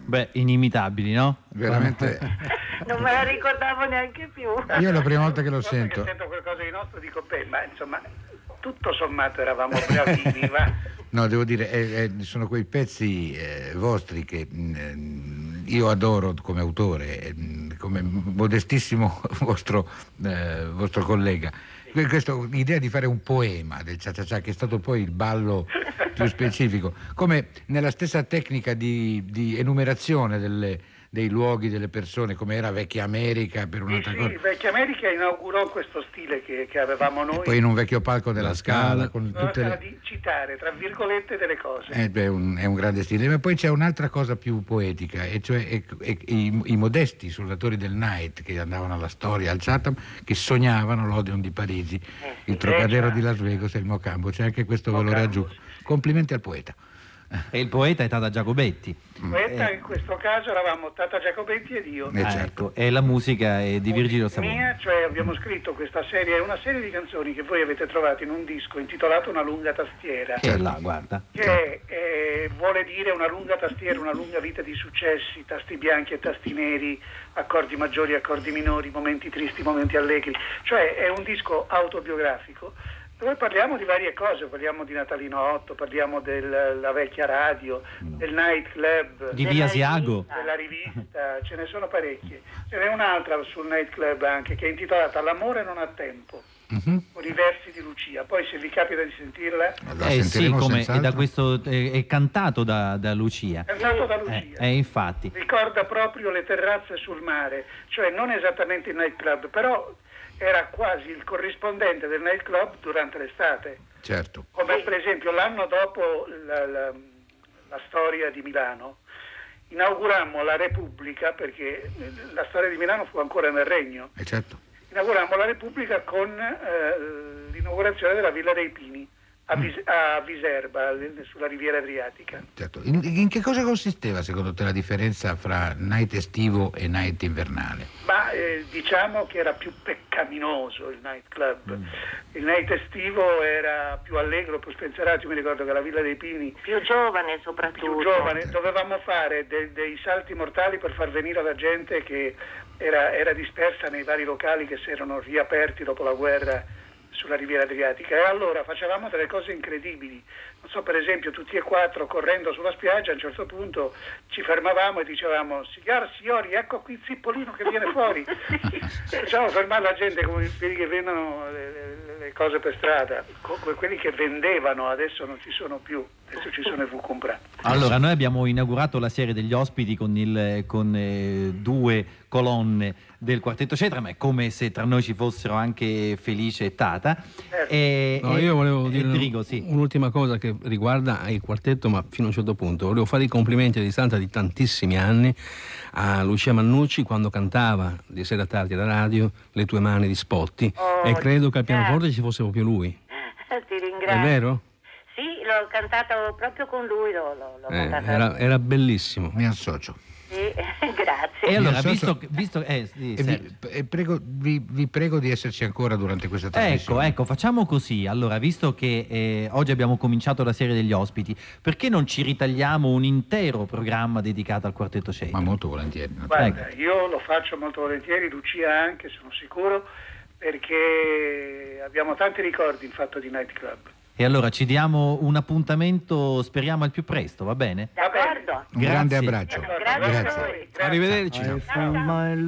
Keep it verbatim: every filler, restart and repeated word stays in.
Beh, inimitabili, no? Veramente. Non me la ricordavo neanche più. Io è la prima volta che lo sento. Sento qualcosa di nostro, dico, beh, ma insomma, tutto sommato eravamo bravini, va. No, devo dire, eh, eh, sono quei pezzi eh, vostri che mh, io adoro come autore, mh, come modestissimo vostro, eh, vostro collega. Questa idea di fare un poema del Cia Cia Cia, che è stato poi il ballo più specifico, come nella stessa tecnica di, di enumerazione delle, dei luoghi, delle persone, come era Vecchia America per un'altra sì, cosa. sì, Vecchia America inaugurò questo stile che, che avevamo noi. E poi in un vecchio palco della Scala, con tutte le... di citare, tra virgolette, delle cose. Eh, beh, un, è un grande stile, ma poi c'è un'altra cosa più poetica, e cioè e, e, i, i modesti suonatori del night che andavano alla Storia, al Chatham, che sognavano l'Odeon di Parigi, eh, il Trocadero eh, di Las Vegas e il Mocambo. C'è anche questo Mocambo, valore aggiunto. sì. Complimenti al poeta. E il poeta è Tata Giacobetti. Poeta, Eh. in questo caso eravamo Tata Giacobetti ed io. Eh, Ah, certo. ecco, e la musica è di Virgilio Savona. Mia, cioè abbiamo scritto questa serie, è una serie di canzoni che voi avete trovato in un disco intitolato Una lunga tastiera. Che è là, guarda. Che eh, vuole dire una lunga tastiera, una lunga vita di successi, tasti bianchi e tasti neri, accordi maggiori, accordi minori, momenti tristi, momenti allegri. Cioè è un disco autobiografico dove parliamo di varie cose, parliamo di Natalino Otto, parliamo della vecchia radio, No. del night club, Di Via Asiago. della rivista, ce ne sono parecchie. Ce n'è un'altra sul night club anche che è intitolata L'amore non ha tempo. Uh-huh. Con i versi di Lucia, poi se vi capita di sentirla, La Eh sì, sentiremo come è, senz'altro. da questo, è, è cantato da, da Lucia. è cantato da Eh, Lucia. eh, infatti. Ricorda proprio le terrazze sul mare, cioè non esattamente il night club, però era quasi il corrispondente del night club durante l'estate, Certo. come per esempio l'anno dopo la, la, la storia di Milano inaugurammo la Repubblica, perché la storia di Milano fu ancora nel Regno, Eh, certo. inaugurammo la Repubblica con eh, l'inaugurazione della Villa dei Pini a, Vis- a Viserba, sulla riviera Adriatica. Certo. In, in che cosa consisteva secondo te la differenza fra night estivo e night invernale? Ma eh, diciamo che era più peccaminoso il night club. Mm. Il night estivo era più allegro, più spensierato. Io mi ricordo che la Villa dei Pini, Più giovane soprattutto. più giovane, dovevamo fare de- dei salti mortali per far venire la gente che era, era dispersa nei vari locali che si erano riaperti dopo la guerra sulla riviera Adriatica, e allora facevamo delle cose incredibili. Non so, per esempio, tutti e quattro correndo sulla spiaggia, a un certo punto ci fermavamo e dicevamo: signore, signori, ecco qui il zippolino che viene fuori. Facciamo fermare la gente come quelli che vendono le, le, le cose per strada, come quelli che vendevano, adesso non ci sono più, adesso ci sono i Vucumbra. Allora, noi abbiamo inaugurato la serie degli ospiti con, il, con eh, due colonne del Quartetto Cetra, ma è come se tra noi ci fossero anche Felice e Tata. Certo. E, No, e- io volevo e dire Drigo, sì. un'ultima cosa che riguarda il quartetto, ma fino a un certo punto. Volevo fare i complimenti a distanza di tantissimi anni a Lucia Mannucci quando cantava di sera tardi alla radio Le tue mani di Spotti, Oh, e credo che al pianoforte grazie. ci fosse proprio lui. Ti È ringrazio. vero? Sì, l'ho cantato proprio con lui, l'ho, l'ho, l'ho Eh, cantata. era, era bellissimo. Mi associo. Sì, grazie. E allora, Io so- visto, che- visto eh, sì, E Sergio. vi, e prego, vi, vi prego di esserci ancora durante questa trasmissione. Ecco, ecco, facciamo così. Allora, visto che eh, oggi abbiamo cominciato la serie degli ospiti, perché non ci ritagliamo un intero programma dedicato al Quartetto Cetra? Ma molto volentieri. Guarda, io lo faccio molto volentieri, Lucia anche, sono sicuro, perché abbiamo tanti ricordi in fatto di night club. E allora ci diamo un appuntamento, speriamo al più presto, va bene? D'accordo. Un grande Grazie. abbraccio. D'accordo, Grazie a grazie. voi. Grazie. Arrivederci. Ciao, ciao.